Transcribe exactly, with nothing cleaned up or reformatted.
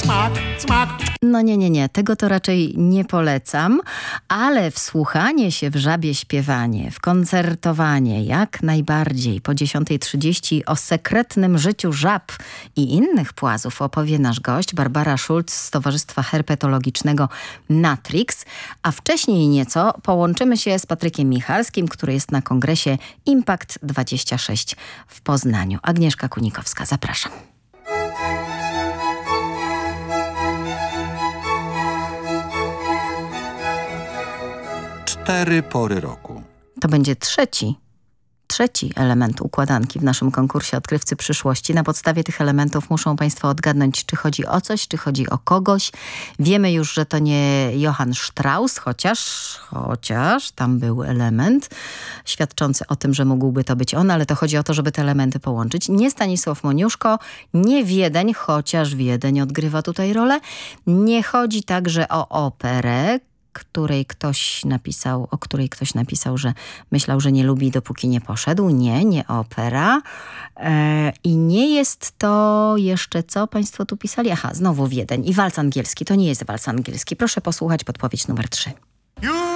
Smak, smak. No nie, nie, nie, tego to raczej nie polecam, ale wsłuchanie się w żabie śpiewanie, w koncertowanie jak najbardziej. Po dziesiątej trzydzieści o sekretnym życiu żab i innych płazów opowie nasz gość Barbara Schulz z Towarzystwa Herpetologicznego Natrix, a wcześniej nieco połączymy się z Patrykiem Michalskim, który jest na kongresie Impact dwadzieścia sześć w Poznaniu. Agnieszka Kunikowska, zapraszam. Cztery pory roku. To będzie trzeci, trzeci element układanki w naszym konkursie Odkrywcy Przyszłości. Na podstawie tych elementów muszą Państwo odgadnąć, czy chodzi o coś, czy chodzi o kogoś. Wiemy już, że to nie Johann Strauss, chociaż, chociaż tam był element świadczący o tym, że mógłby to być on, ale to chodzi o to, żeby te elementy połączyć. Nie Stanisław Moniuszko, nie Wiedeń, chociaż Wiedeń odgrywa tutaj rolę. Nie chodzi także o operę, której ktoś napisał, o której ktoś napisał, że myślał, że nie lubi, dopóki nie poszedł. Nie, nie opera. E, I nie jest to jeszcze co Państwo tu pisali? Aha, znowu Wiedeń i walc angielski. To nie jest walc angielski. Proszę posłuchać podpowiedź numer trzy.